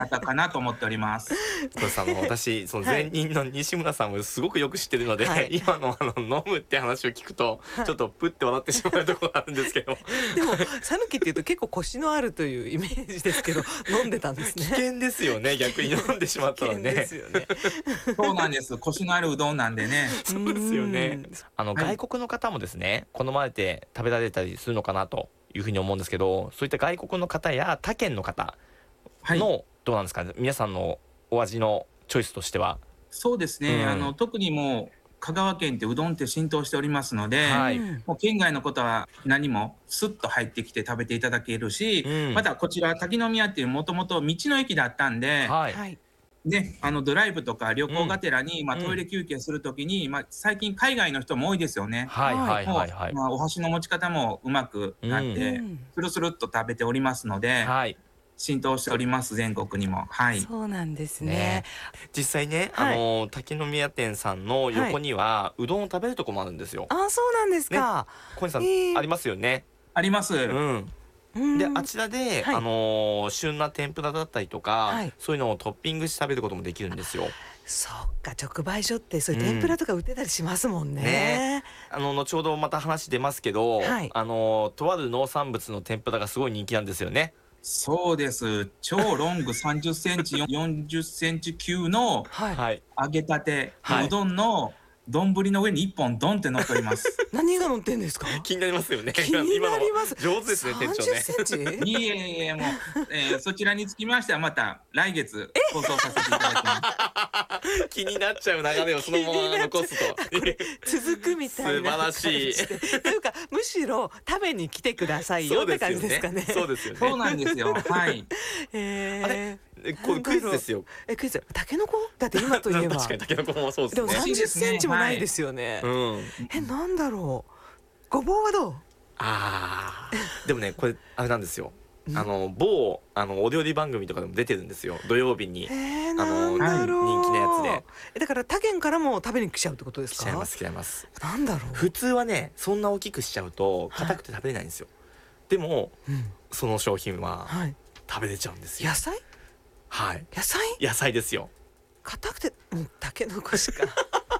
方かなと思っております。 これさ、私そのはい前任の西村さんをすごくよく知ってるので、 はい今の飲むって話を聞くと、 はいちょっとプッて笑ってしまうところがあるんですけどでも讃岐っていうと結構コシのあるというイメージですけど飲んでたんです危ね。 険ですよね、逆に飲んでしまったら危険でね。 すよね。 そうなんです。コシのあるうどんなんでね。 そうですよね。 はい外国の方もですね、好まれて食べられたりするのかなというふうに思うんですけど、そういった外国の方や他県の方はい。 の、どうなんですかね、皆さんのお味のチョイスとしては。 そうですね。 うん特にもう香川県ってうどんって浸透しておりますので、 はいもう県外の方は何もスッと入ってきて食べていただけるし、 うんまたこちら滝宮っていうもともと道の駅だったんで、 はい、 はい。 ね、ドライブとか旅行がてらに、 うんトイレ休憩するときに、最近海外の人も多いですよね。 はいはいもう、 はいはいお箸の持ち方もうまくなっうて、 んスルスルっと食べておりますので、 はい浸透しております、全国にも。はい。 そうなんですねね。 実際ね、 はい滝宮店さんの横には、うどんを食べるとこもあるんですよ。 あ、そうなんですか。 小西さん、 えーありますよね。 あります。 うんで、あちらで、 はい旬な天ぷらだったりとか、 はいそういうのをトッピングして食べることもできるんですよ。 そっか、直売所ってそういう天ぷらとか売ってたりしますもんね。 ね後ほどまた話出ますけど、 はいとある農産物の天ぷらがすごい人気なんですよね。 そうです。超ロング30センチ、40センチ級のはい。 はい。 揚げたて、 はいうどんの丼の上に1本ドンって乗っております。 何が乗ってんですか。 気になりますよね。 気になります。 今の上手ですね、店長 30 ね。 センチ。 いえいえ、もう、そちらにつきましてはまた来月放送させていただきます。 気になっちゃう流れをそのまま残すと。 これ続くみたいな感じ素晴らしいでというかむしろ食べに来てくださいよって感じですかね。 そうですよね。 そうなんですよ。はい。 へあれこれクイズですよ。 クイズ。タケノコだって今といえば。 確かにタケノコもそうでですもね。 30センチもないですよね。なんだろう。ごぼうはどう。 でもね、これあれなんですよ。某お料理番組とかでも出てるんですよ、土曜日に。 なんだろう。 人気のやつで。 だから他県からも食べに来ちゃうってことですか。 来ちゃいます来ちゃいます。 なんだろう。 普通はね、そんな大きくしちゃうと硬くて食べれないんですよ。でもその商品ははい。 食べれちゃうんですよ。 野菜。 はい野菜。 野菜ですよ。 硬くてタケノコしか。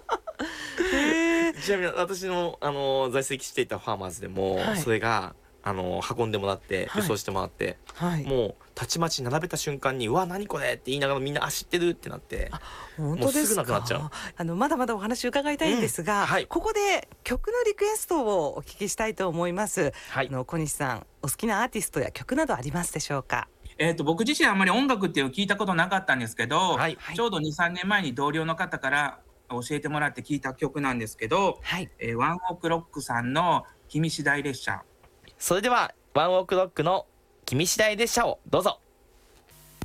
ちなみに私の在籍していたファーマーズでも、 はいそれが運んでもらってはい輸送してもらって、 はい。 もうたちまち並べた瞬間に「うわ何これ!」って言いながらみんな「あ知ってる!」ってなって、 本当ですか。 もうすぐなくなっちゃう。 まだまだお話伺いたいんですが、 はいここで曲のリクエストをお聞きしたいと思います。 はい小西さん、お好きなアーティストや曲などありますでしょうか。 僕自身あんまり音楽っていうの聞いたことなかったんですけど、 はいちょうど2、3年前に同僚の方から教えてもらって聞いた曲なんですけど、 はい。 ワンオクロックさんの君次第列車。 それではワンオクロックの「君次第列車」をどうぞ。